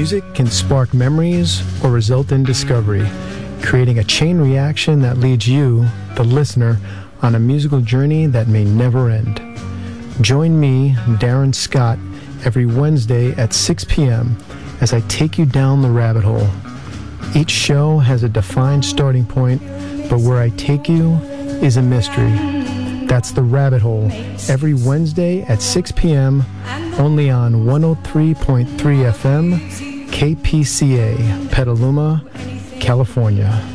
Music can spark memories or result in discovery, creating a chain reaction that leads you, the listener, on a musical journey that may never end. Join me, Darren Scott, every Wednesday at 6 p.m. as I take you down the rabbit hole. Each show has a defined starting point, but where I take you is a mystery. That's The Rabbit Hole, every Wednesday at 6 p.m., only on 103.3 FM, KPCA, Petaluma, California.